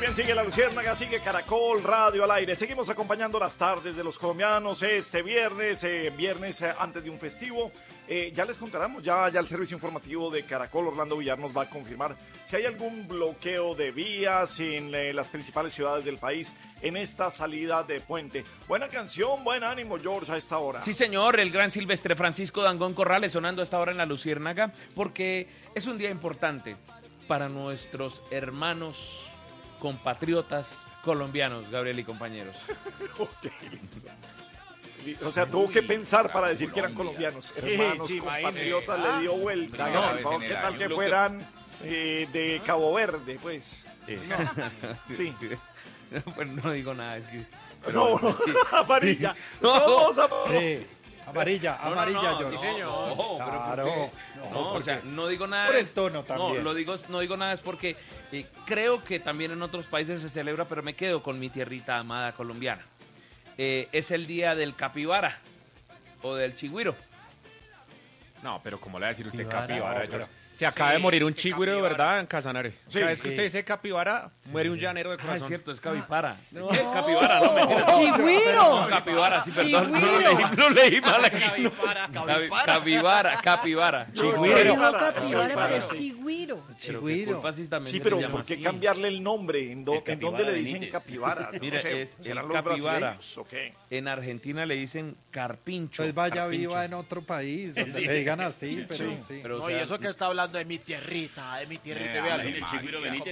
bien, sigue La Luciérnaga, sigue Caracol Radio al aire. Seguimos acompañando las tardes de los colombianos este viernes, antes de un festivo. Ya les contaremos, ya el servicio informativo de Caracol Orlando Villar nos va a confirmar si hay algún bloqueo de vías en las principales ciudades del país en esta salida de puente. Buena canción, buen ánimo, George, a esta hora. Sí, señor, el gran Silvestre Francisco Dangond Corrales sonando a esta hora en La Luciérnaga, porque es un día importante para nuestros hermanos compatriotas colombianos, Gabriel y compañeros. Okay. O sea, tuvo que pensar para decir que eran colombianos, hermanos, compatriotas, le dio vuelta. ¿Qué tal que fueran de Cabo Verde, pues? Sí. Bueno, no digo nada, es que... Pero, no, sí. Amarilla. No. Sí. Amarilla, no, yo. Claro. No, o sea, no digo nada. Por el tono también. No digo nada es porque creo que también en otros países se celebra, pero me quedo con mi tierrita amada colombiana. Es el día del capibara o del chigüiro. No, pero ¿cómo le va a decir usted capibara? capibara? Se acaba de morir un chigüiro, de verdad, en Casanare. Sí, Cada vez que usted dice capibara, muere un llanero de corazón. Es cierto, es capibara. No. Capibara, no, mentira. ¡Chigüiro! No, capibara, sí, perdón. Chigüiro. No leí mal aquí. Capibara. Chigüiro. No, capibara, pero es chigüiro. Chigüiro. Sí, pero ¿por qué cambiarle el nombre? ¿En dónde le dicen capibara? Mira, es el capibara. En Argentina le dicen carpincho. Pues vaya carpincho. viva en otro país, donde le digan así, pero sí. Pero, No, y eso que está hablando de mi tierrita, vea. El chigüiro Benítez